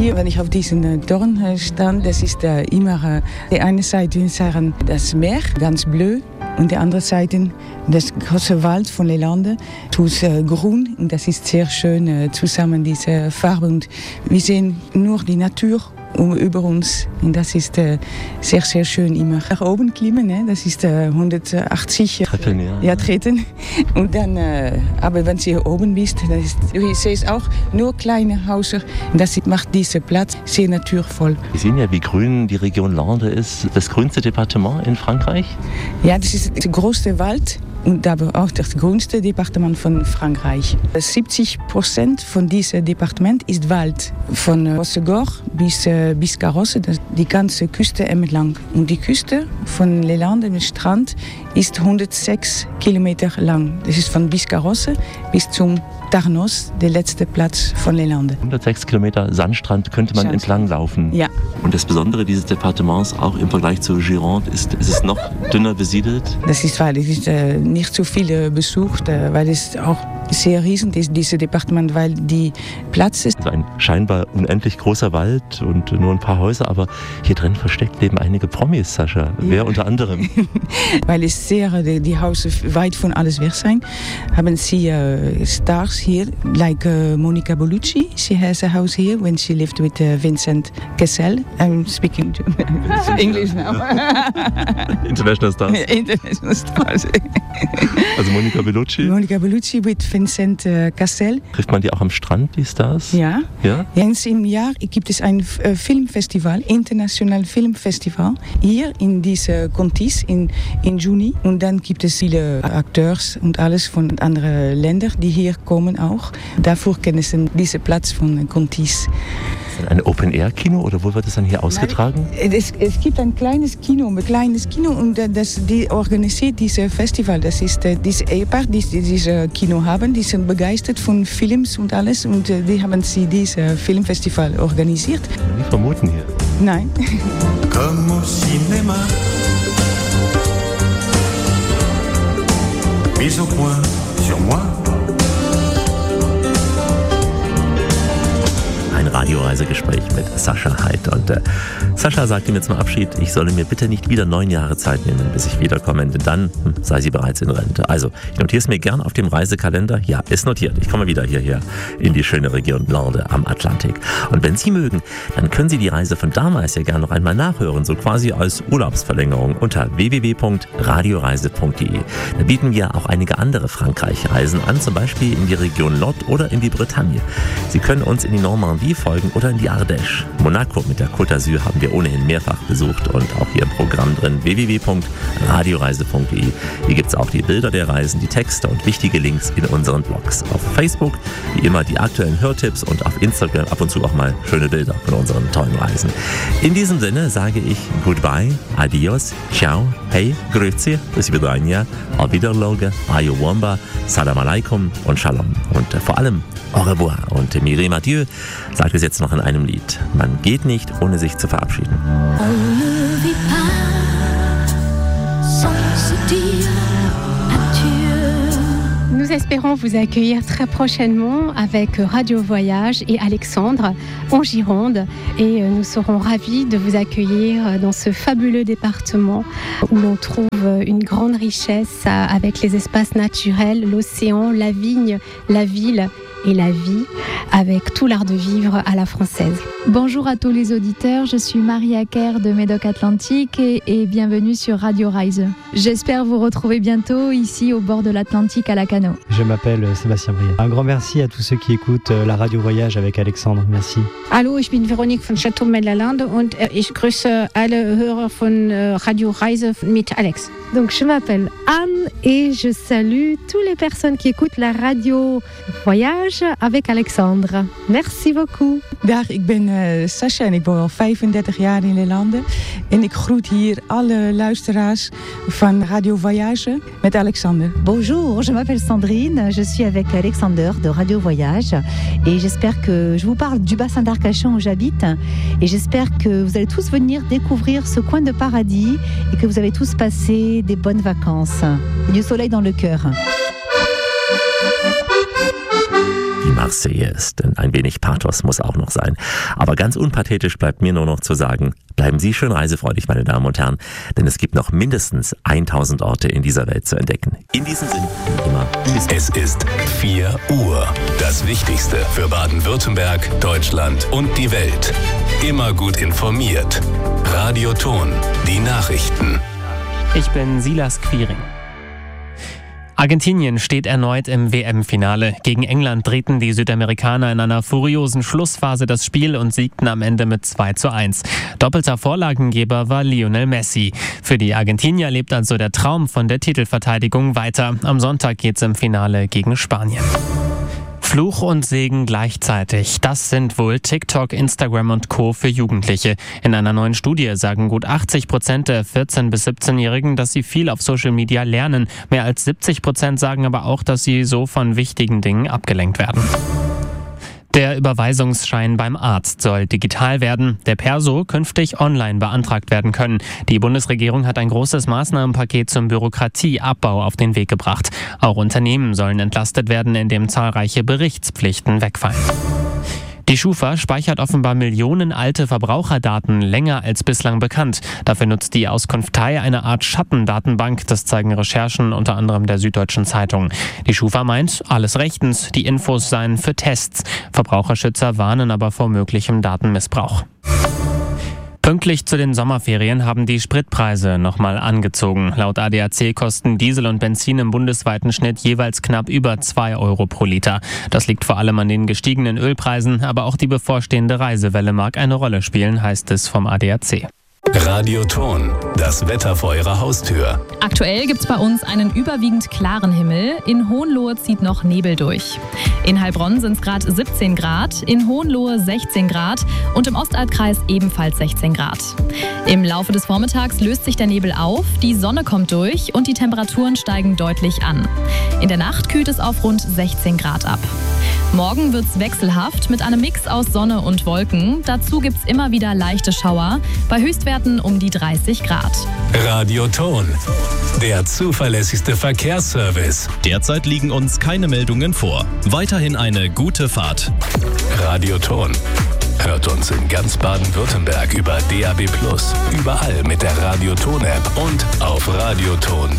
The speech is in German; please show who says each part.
Speaker 1: Hier, wenn ich auf diesen Dorn stand, das ist immer die eine Seite sagen das Meer, ganz bleu. Und die andere Seite, das große Wald von Les Landes, grün. Und das ist sehr schön zusammen, diese Farbe. Und wir sehen nur die Natur über uns. Und das ist sehr, sehr schön immer. Nach oben klimmen, ne? Das ist 180
Speaker 2: Treppen,
Speaker 1: ja, Treten. Und dann, aber wenn du hier oben bist, du siehst auch nur kleine Häuser. Das macht diesen Platz sehr naturvoll.
Speaker 2: Wir sehen ja, wie grün die Region Landes ist. Das grünste Departement in Frankreich?
Speaker 1: Ja, das ist der größte Wald. Und aber auch das grünste Departement von Frankreich. 70% von diesem Departement ist Wald. Von Rossegor bis Carosse, die ganze Küste entlang. Und die Küste von Les Landes, der Strand, ist 106 Kilometer lang. Das ist von Biscarrosse bis zum Tarnos, der letzte Platz von Les Landes.
Speaker 2: 106 Kilometer Sandstrand könnte man entlang laufen.
Speaker 1: Ja.
Speaker 2: Und das Besondere dieses Departements, auch im Vergleich zu Gironde, ist es noch dünner besiedelt?
Speaker 1: Das ist wahr, es ist nicht so viel besucht, weil es auch sehr riesig ist, dieses Departement, weil die Platz ist.
Speaker 2: Also ein scheinbar unendlich großer Wald und nur ein paar Häuser, aber hier drin versteckt leben einige Promis, Sascha. Ja. Wer unter anderem?
Speaker 1: Weil es die Häuser weit von alles weg sind, haben sie Stars hier, like Monica Bellucci. She has a house here when she lived with Vincent Cassel. I'm speaking English now.
Speaker 2: International Stars.
Speaker 1: International Stars.
Speaker 2: Also Monica Bellucci?
Speaker 1: Monica Bellucci mit Vincent Cassel.
Speaker 2: Trifft man die auch am Strand, die Stars?
Speaker 1: Ja.
Speaker 2: Ja?
Speaker 1: Eens im Jahr gibt es ein Filmfestival, international Filmfestival, hier in dieser Contis in Juni. Und dann gibt es viele Akteurs und alles von anderen Ländern, die hier kommen auch. Dafür kennen sie diesen Platz von Contis.
Speaker 2: Ist das ein Open-Air-Kino oder wo wird es dann hier ausgetragen?
Speaker 1: Nein, es gibt ein kleines Kino und die organisiert dieses Festival. Das ist dieses Ehepaar, die dieses Kino haben, die sind begeistert von Films und alles und die haben sie dieses Filmfestival organisiert.
Speaker 2: Die vermuten hier.
Speaker 1: Nein.
Speaker 3: Comme au cinéma, mise au point sur moi.
Speaker 2: Ein Radioreisegespräch mit Sascha Haidt. Und Sascha sagte mir zum Abschied, ich solle mir bitte nicht wieder 9 Jahre Zeit nehmen, bis ich wiederkomme, denn dann sei sie bereits in Rente. Also, ich notiere es mir gern auf dem Reisekalender. Ja, ist notiert. Ich komme wieder hierher in die schöne Region Landes am Atlantik. Und wenn Sie mögen, dann können Sie die Reise von damals ja gern noch einmal nachhören, so quasi als Urlaubsverlängerung unter www.radioreise.de. Da bieten wir auch einige andere Frankreich-Reisen an, zum Beispiel in die Region Lot oder in die Bretagne. Sie können uns in die Normandie folgen oder in die Ardèche. Monaco mit der Côte d'Azur haben wir ohnehin mehrfach besucht und auch hier im Programm drin www.radioreise.de. Hier gibt es auch die Bilder der Reisen, die Texte und wichtige Links in unseren Blogs. Auf Facebook wie immer die aktuellen Hörtipps und auf Instagram ab und zu auch mal schöne Bilder von unseren tollen Reisen. In diesem Sinne sage ich Goodbye, Adios, Ciao, Hey, Grüezi, bis Vidania, Auf Wiedersehen, Ayowamba, Salam Alaikum und Shalom. Und vor allem Au revoir und Miriam Adieu sagt es jetzt noch in einem Lied. Man geht nicht, ohne sich zu verabschieden.
Speaker 4: On ne vit pas sans se dire adieu. Nous espérons vous accueillir très prochainement avec Radio Voyage et Alexandre en Gironde. Et nous serons ravis de vous accueillir dans ce fabuleux département où l'on trouve une grande richesse avec les espaces naturels, l'océan, la vigne, la ville et la vie, avec tout l'art de vivre à la française.
Speaker 5: Bonjour à tous les auditeurs, je suis Marie Acker de Médoc Atlantique et bienvenue sur Radio Reise. J'espère vous retrouver bientôt ici au bord de l'Atlantique à Lacanau.
Speaker 6: Je m'appelle Sébastien Brier. Un grand merci à tous ceux qui écoutent la Radio Voyage avec Alexandre. Merci.
Speaker 7: Hallo, ich bin Veronique von Château Mellalande und ich grüße alle Hörer von Radio Reise mit Alex.
Speaker 8: Donc je m'appelle Anne et je salue toutes les personnes qui écoutent la Radio Voyage avec Alexandre. Merci beaucoup.
Speaker 1: Dag, ik ben Sascha en ik woon al 35 jaar in Les Landes. En ik groet hier alle luisteraars van Radio Voyage met Alexander.
Speaker 9: Bonjour, je m'appelle Sandrine, je suis avec Alexander de Radio Voyage et j'espère que je vous parle du bassin d'Arcachon où j'habite et j'espère que vous allez tous venir découvrir ce coin de paradis et que vous avez tous passé des bonnes vacances et du soleil dans le cœur.
Speaker 2: Marseillaise, denn ein wenig Pathos muss auch noch sein. Aber ganz unpathetisch bleibt mir nur noch zu sagen, bleiben Sie schön reisefreudig, meine Damen und Herren, denn es gibt noch mindestens 1000 Orte in dieser Welt zu entdecken. In diesem Sinne, immer bis
Speaker 10: Es ist 4 Uhr. Das Wichtigste für Baden-Württemberg, Deutschland und die Welt. Immer gut informiert. Radio Ton, die Nachrichten.
Speaker 11: Ich bin Silas Quiring. Argentinien steht erneut im WM-Finale. Gegen England drehten die Südamerikaner in einer furiosen Schlussphase das Spiel und siegten am Ende mit 2:1. Doppelter Vorlagengeber war Lionel Messi. Für die Argentinier lebt also der Traum von der Titelverteidigung weiter. Am Sonntag geht's im Finale gegen Spanien. Fluch und Segen gleichzeitig. Das sind wohl TikTok, Instagram und Co. für Jugendliche. In einer neuen Studie sagen gut 80% der 14- bis 17-Jährigen, dass sie viel auf Social Media lernen. Mehr als 70% sagen aber auch, dass sie so von wichtigen Dingen abgelenkt werden. Der Überweisungsschein beim Arzt soll digital werden, der Perso künftig online beantragt werden können. Die Bundesregierung hat ein großes Maßnahmenpaket zum Bürokratieabbau auf den Weg gebracht. Auch Unternehmen sollen entlastet werden, indem zahlreiche Berichtspflichten wegfallen. Die Schufa speichert offenbar Millionen alte Verbraucherdaten länger als bislang bekannt. Dafür nutzt die Auskunftei eine Art Schattendatenbank, das zeigen Recherchen unter anderem der Süddeutschen Zeitung. Die Schufa meint, alles rechtens, die Infos seien für Tests. Verbraucherschützer warnen aber vor möglichem Datenmissbrauch. Pünktlich zu den Sommerferien haben die Spritpreise nochmal angezogen. Laut ADAC kosten Diesel und Benzin im bundesweiten Schnitt jeweils knapp über 2 Euro pro Liter. Das liegt vor allem an den gestiegenen Ölpreisen, aber auch die bevorstehende Reisewelle mag eine Rolle spielen, heißt es vom ADAC.
Speaker 10: Radio Ton, das Wetter vor Ihrer Haustür.
Speaker 12: Aktuell gibt's bei uns einen überwiegend klaren Himmel. In Hohenlohe zieht noch Nebel durch. In Heilbronn sind es gerade 17 Grad, in Hohenlohe 16 Grad und im Ostalbkreis ebenfalls 16 Grad. Im Laufe des Vormittags löst sich der Nebel auf, die Sonne kommt durch und die Temperaturen steigen deutlich an. In der Nacht kühlt es auf rund 16 Grad ab. Morgen wird's wechselhaft mit einem Mix aus Sonne und Wolken. Dazu gibt's immer wieder leichte Schauer, bei Höchstwerten um die 30 Grad.
Speaker 10: Radio Ton, der zuverlässigste Verkehrsservice.
Speaker 13: Derzeit liegen uns keine Meldungen vor. Weiterhin eine gute Fahrt.
Speaker 10: Radio Ton. Hört uns in ganz Baden-Württemberg über DAB+, überall mit der Radio Ton App und auf radioton.de.